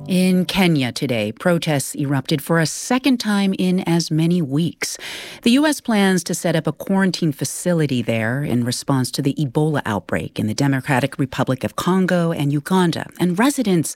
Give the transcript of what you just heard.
In Kenya today, protests erupted for a second time in as many weeks. The U.S. plans to set up a quarantine facility there in response to the Ebola outbreak in the Democratic Republic of Congo and Uganda. And residents